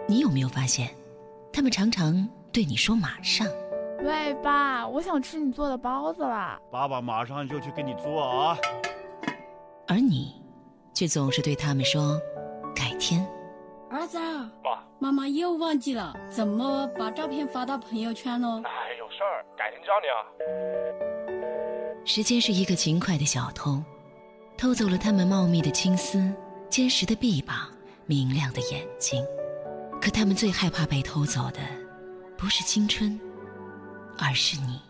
你有没有发现，他们常常对你说马上。 喂，爸，我想吃你做的包子啦。 爸爸马上就去给你做啊。 而你却总是对他们说改天。 儿子， 爸， 妈妈又忘记了怎么把照片发到朋友圈咯。 哎，有事儿，改天教你啊。 时间是一个勤快的小偷，偷走了他们茂密的青丝、坚实的臂膀、明亮的眼睛。可他们最害怕被偷走的，不是青春，而是你。